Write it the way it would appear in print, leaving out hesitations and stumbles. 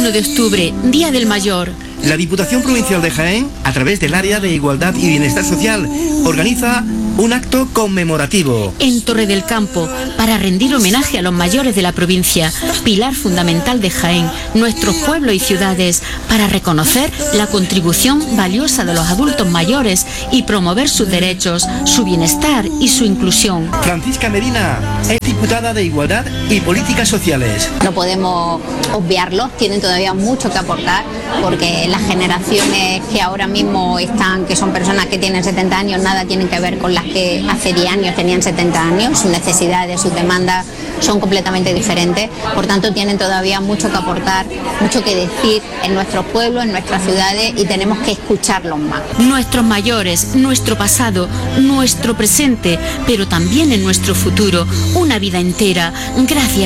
1 de octubre, Día del Mayor. La Diputación Provincial de Jaén, a través del Área de Igualdad y Bienestar Social, organiza un acto conmemorativo en Torre del Campo, para rendir homenaje a los mayores de la provincia, pilar fundamental de Jaén, nuestros pueblos y ciudades, para reconocer la contribución valiosa de los adultos mayores y promover sus derechos, su bienestar y su inclusión. Francisca Medina es diputada de Igualdad y Políticas Sociales. No podemos obviarlos, tienen todavía mucho que aportar, porque las generaciones que ahora mismo están, que son personas que tienen 70 años, nada tienen que ver con las que hace 10 años tenían 70 años. Sus necesidades, sus demandas son completamente diferentes. Por tanto, tienen todavía mucho que aportar, mucho que decir en nuestros pueblos, en nuestras ciudades, y tenemos que escucharlos más. Nuestros mayores, nuestro pasado, nuestro presente, pero también en nuestro futuro. Una vida entera. Gracias.